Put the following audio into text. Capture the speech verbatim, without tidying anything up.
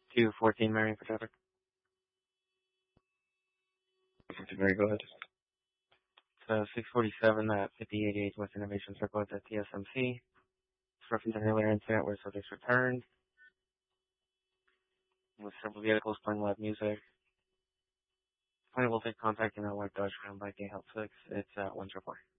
two fourteen Marion for traffic. Very good. So six forty-seven at fifty eighty-eight West Innovation Circle at the T S M C. It's reference an earlier incident where subjects returned with several vehicles playing loud music. Plaintiff will take contact in a white Dodge Crown by K Help six. It's at one triple four.